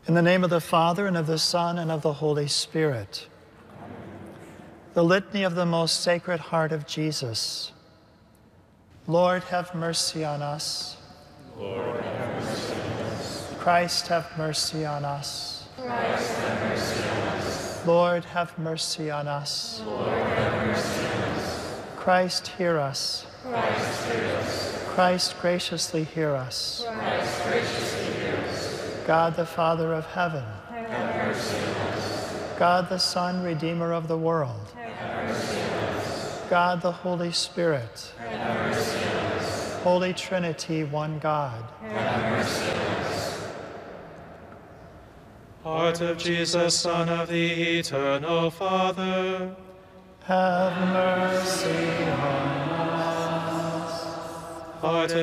In the name of the Father, and of the Son, and of the Holy Spirit. The Litany of the Most Sacred Heart of Jesus. Lord, have mercy on us. Lord, have mercy on us. Christ, have mercy on us. Christ, have mercy on us. Lord, have mercy on us. Lord, have mercy on us. Christ, hear us. Christ, hear us. Christ, graciously hear us. Christ, graciously hear us. God, the Father of heaven. Have mercy on us. God, the Son, Redeemer of the world. Have mercy on us. God, the Holy Spirit. Have mercy on us. Holy Trinity, one God. Have mercy on us. Heart of Jesus, Son of the Eternal Father, Have mercy on us. Heart of